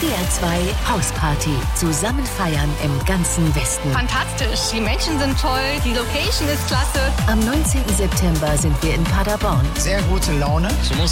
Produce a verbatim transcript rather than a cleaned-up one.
D R zwei Hausparty. Zusammen feiern im ganzen Westen. Fantastisch. Die Menschen sind toll. Die Location ist klasse. Am neunzehnten September sind wir in Paderborn. Sehr gute Laune. So muss